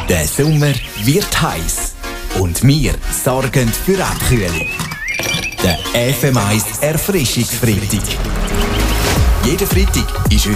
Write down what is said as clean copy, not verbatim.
Der Sommer wird heiß und wir sorgen für Abkühlung. Der FM1 Erfrischungsfreitag. Jeden Freitag ist